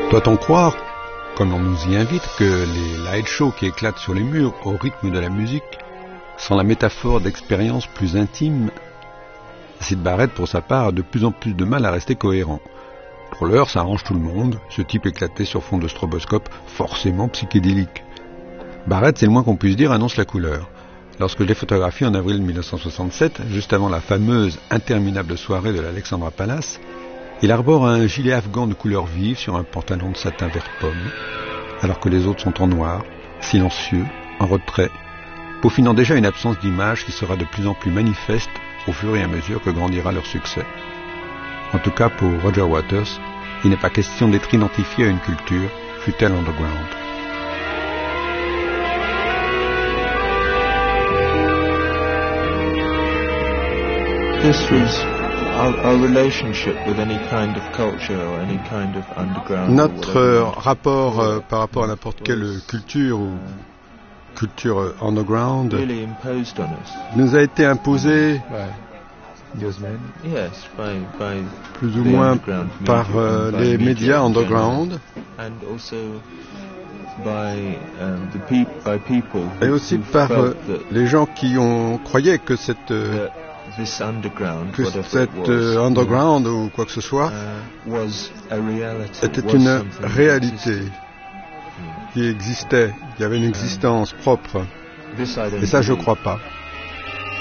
Doit-on croire, comme on nous y invite, que les light shows qui éclatent sur les murs au rythme de la musique sont la métaphore d'expériences plus intimes? Syd Barrett, pour sa part, a de plus en plus de mal à rester cohérent. Pour l'heure, ça arrange tout le monde, ce type éclaté sur fond de stroboscope forcément psychédélique. Barrett, c'est le moins qu'on puisse dire, annonce la couleur. Lorsque je l'ai photographié en avril 1967, juste avant la fameuse interminable soirée de l'Alexandra Palace, il arbore un gilet afghan de couleur vive sur un pantalon de satin vert pomme, alors que les autres sont en noir, silencieux, en retrait, peaufinant déjà une absence d'image qui sera de plus en plus manifeste au fur et à mesure que grandira leur succès. En tout cas, pour Roger Waters, il n'est pas question d'être identifié à une culture, fût-elle underground. This was our relationship with any kind of culture or any kind of underground. Notre rapport par rapport à n'importe quelle culture ou culture underground really imposed on us. Nous a été imposé Yes, by plus ou moins par les médias underground and also by people et aussi par les gens qui croyaient que cette underground ou quoi que ce soit était une réalité qui existait, qui avait une existence propre. Et ça, je ne crois pas.